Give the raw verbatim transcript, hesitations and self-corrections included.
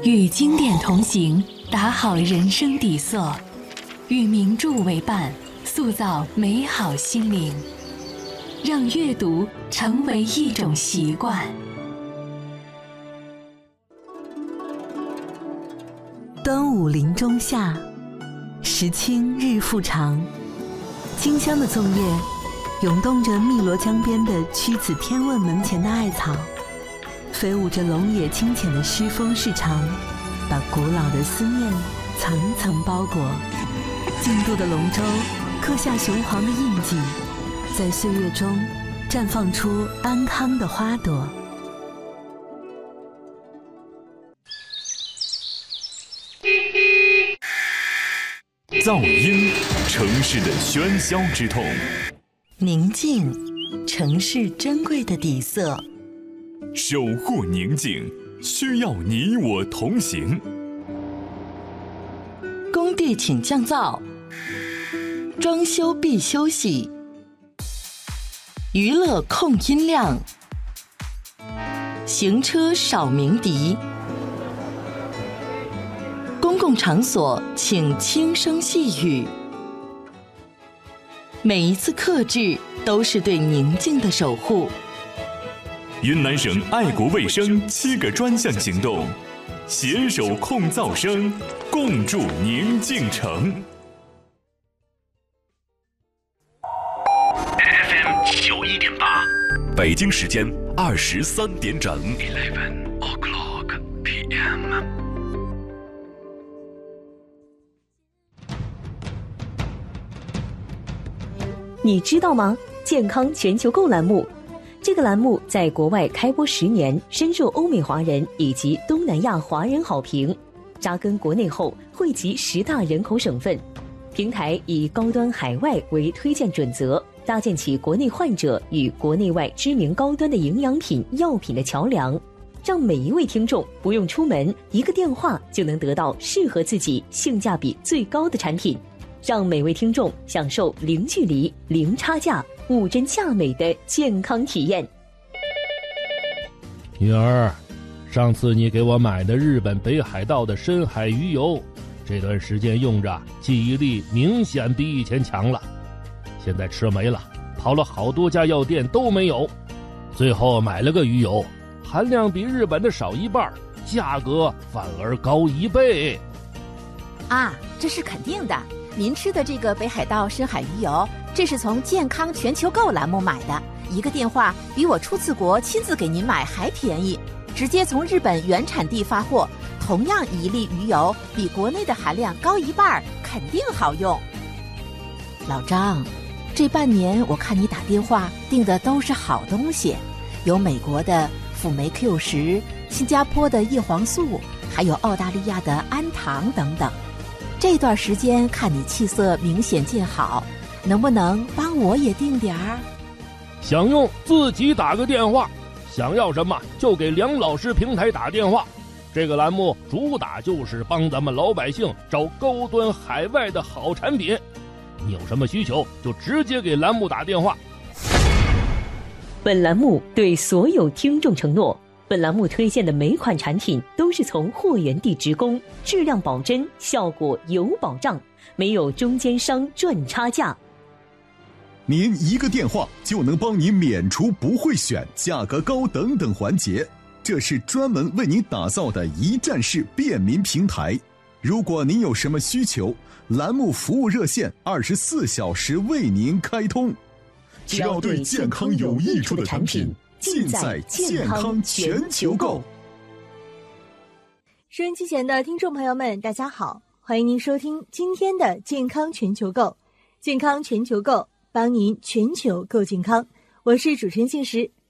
与经典同行，打好人生底色；与名著为伴，塑造美好心灵。让阅读成为一种习惯。 端午临中夏，时清日复长，清香的粽叶涌动着汨罗江边的屈子天问门前的艾草，飞舞着龙野清浅的诗风市场，把古老的思念层层包裹。竞渡的龙舟刻下雄黄的印记，在岁月中绽放出安康的花朵。 噪音，城市的喧嚣之痛； 宁静，城市珍贵的底色。 守护宁静，需要你我同行。 工地请降噪，装修必休息，娱乐控音量，行车少鸣笛。公共场所请轻声细语，每一次克制都是对宁静的守护。 云南省爱国卫生七个专项行动，携手控噪声，共筑宁静城。 F M 九一点八， 北京时间二十三点整。 Eleven o'clock P M。 你知道吗？健康全球购栏目，这个栏目在国外开播十年，深受欧美华人以及东南亚华人好评。扎根国内后，惠及十大人口省份。平台以高端海外为推荐准则，搭建起国内患者与国内外知名高端的营养品、药品的桥梁，让每一位听众不用出门，一个电话就能得到适合自己、性价比最高的产品。让每位听众享受零距离、零差价、物真价美的健康体验。 女儿，上次你给我买的日本北海道的深海鱼油，这段时间用着记忆力明显比以前强了。现在吃没了，跑了好多家药店都没有，最后买了个鱼油，含量比日本的少一半，价格反而高一倍。 啊，这是肯定的。您吃的这个北海道深海鱼油，这是从健康全球购栏目买的，一个电话比我出次国亲自给您买还便宜，直接从日本原产地发货，同样一粒鱼油比国内的含量高一半，肯定好用。老张，这半年我看你打电话订的都是好东西，有美国的辅酶 Q 十，新加坡的叶黄素，还有澳大利亚的氨糖等等。这段时间看你气色明显见好，能不能帮我也订点儿？ 想用自己打个电话，想要什么就给梁老师平台打电话。这个栏目主打就是帮咱们老百姓找高端海外的好产品，你有什么需求就直接给栏目打电话。 本栏目对所有听众承诺，本栏目推荐的每款产品都是从货源地直供，质量保真，效果有保障，没有中间商赚差价。 您一个电话就能帮你免除不会选、价格高等等环节，这是专门为您打造的一站式便民平台。如果您有什么需求，栏目服务热线二十四小时为您开通。只要对健康有益处的产品，尽在健康全球购。 收音机前的听众朋友们，大家好，欢迎您收听今天的健康全球购。健康全球购，帮您全球购健康。我是主持人杏石。